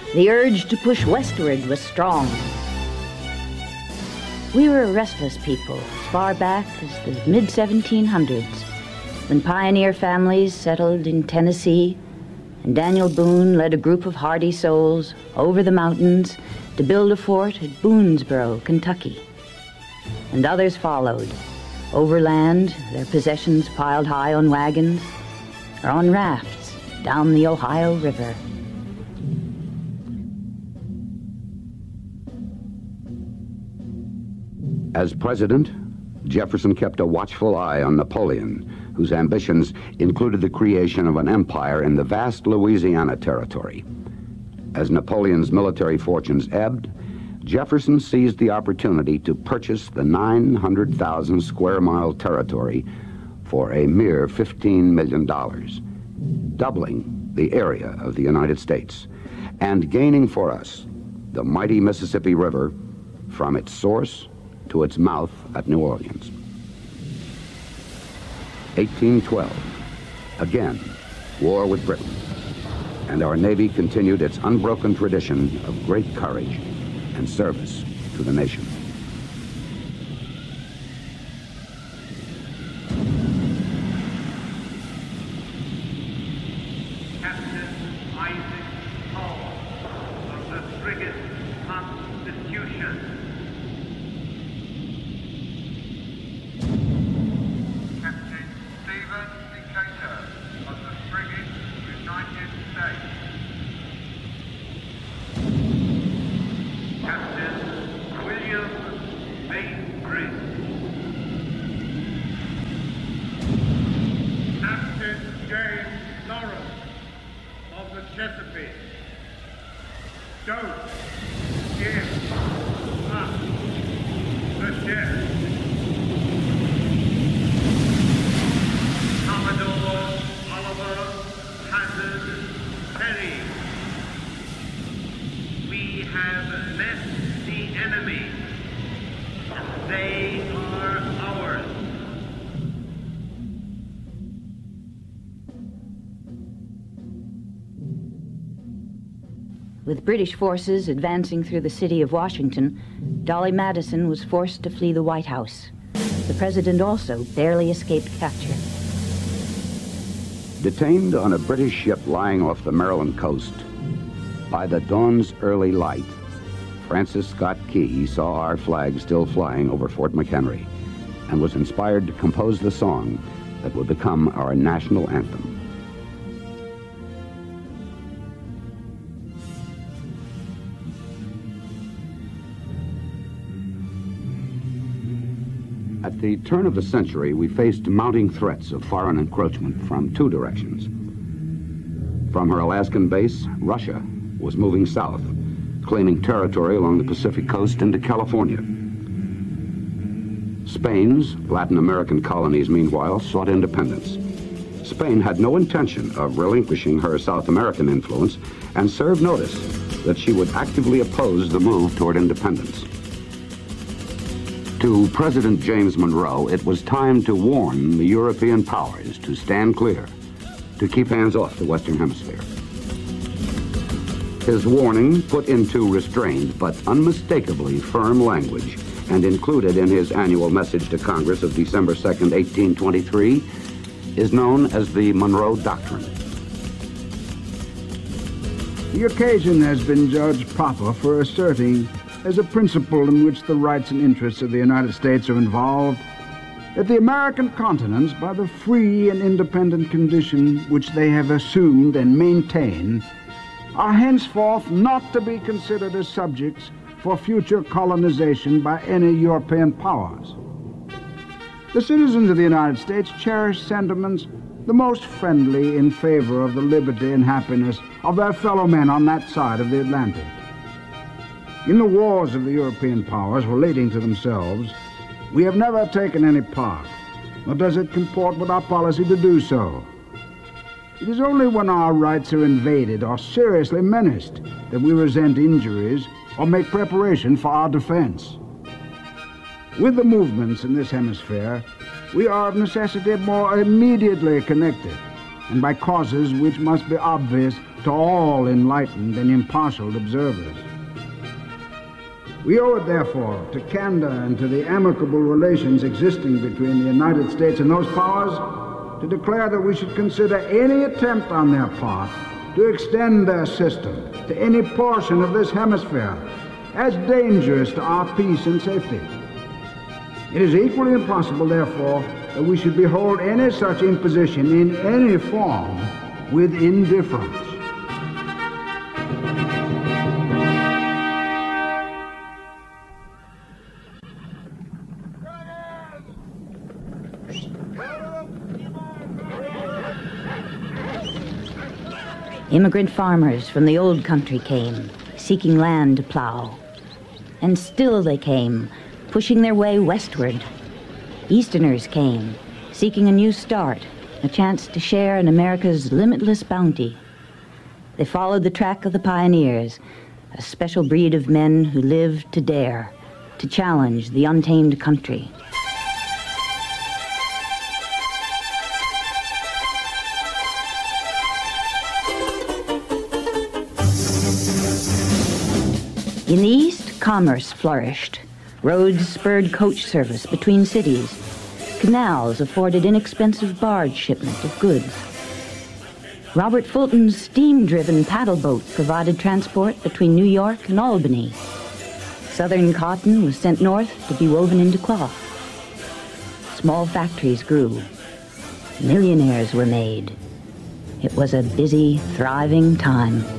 The urge to push westward was strong. We were a restless people as far back as the mid-1700s, when pioneer families settled in Tennessee, and Daniel Boone led a group of hardy souls over the mountains to build a fort at Boonesboro, Kentucky. And others followed, overland, their possessions piled high on wagons, or on rafts down the Ohio River. As president, Jefferson kept a watchful eye on Napoleon, whose ambitions included the creation of an empire in the vast Louisiana territory. As Napoleon's military fortunes ebbed, Jefferson seized the opportunity to purchase the 900,000 square mile territory for a mere $15 million, doubling the area of the United States, and gaining for us the mighty Mississippi River from its source to its mouth at New Orleans. 1812, again, war with Britain, and our Navy continued its unbroken tradition of great courage and service to the nation. Captain Isaac Hull of the frigate Constitution. Captain Stephen Decatur of the frigate United States. Captain William Bainbridge. Captain James Lawrence of the Chesapeake. Don't give up the ship. Commodore Oliver Hazard Perry. We have left the enemy. They are ours. With British forces advancing through the city of Washington, Dolly Madison was forced to flee the White House. The president also barely escaped capture. Detained on a British ship lying off the Maryland coast, by the dawn's early light, Francis Scott Key saw our flag still flying over Fort McHenry and was inspired to compose the song that would become our national anthem. At the turn of the century, we faced mounting threats of foreign encroachment from two directions. From her Alaskan base, Russia was moving south, claiming territory along the Pacific coast into California. Spain's Latin American colonies, meanwhile, sought independence. Spain had no intention of relinquishing her South American influence and served notice that she would actively oppose the move toward independence. To President James Monroe, it was time to warn the European powers to stand clear, to keep hands off the Western Hemisphere. His warning, put into restrained but unmistakably firm language and included in his annual message to Congress of December 2nd, 1823, is known as the Monroe Doctrine. The occasion has been judged proper for asserting, as a principle in which the rights and interests of the United States are involved, that the American continents, by the free and independent condition which they have assumed and maintain, are henceforth not to be considered as subjects for future colonization by any European powers. The citizens of the United States cherish sentiments the most friendly in favor of the liberty and happiness of their fellow men on that side of the Atlantic. In the wars of the European powers relating to themselves, we have never taken any part, nor does it comport with our policy to do so. It is only when our rights are invaded or seriously menaced that we resent injuries or make preparation for our defense. With the movements in this hemisphere, we are of necessity more immediately connected, and by causes which must be obvious to all enlightened and impartial observers. We owe it, therefore, to candor and to the amicable relations existing between the United States and those powers to declare that we should consider any attempt on their part to extend their system to any portion of this hemisphere as dangerous to our peace and safety. It is equally impossible, therefore, that we should behold any such imposition in any form with indifference. Immigrant farmers from the old country came, seeking land to plow. And still they came, pushing their way westward. Easterners came, seeking a new start, a chance to share in America's limitless bounty. They followed the track of the pioneers, a special breed of men who lived to dare, to challenge the untamed country. In the East, commerce flourished. Roads spurred coach service between cities. Canals afforded inexpensive barge shipment of goods. Robert Fulton's steam-driven paddle boat provided transport between New York and Albany. Southern cotton was sent north to be woven into cloth. Small factories grew. Millionaires were made. It was a busy, thriving time.